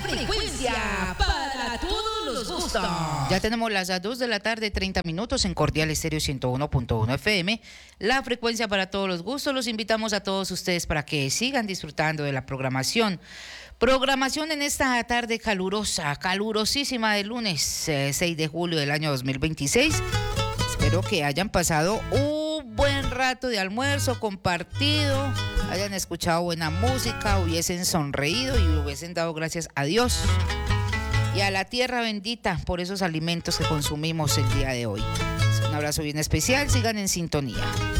frecuencia para todos los gustos. Ya tenemos las 2 de la tarde, 30 minutos en Cordial Estéreo 101.1 FM. La frecuencia para todos los gustos. Los invitamos a todos ustedes para que sigan disfrutando de la programación. Programación en esta tarde calurosa, calurosísima de lunes 6 de julio del año 2026. Espero que hayan pasado un buen rato de almuerzo compartido, hayan escuchado buena música, hubiesen sonreído y hubiesen dado gracias a Dios y a la tierra bendita por esos alimentos que consumimos el día de hoy. Un abrazo bien especial, sigan en sintonía.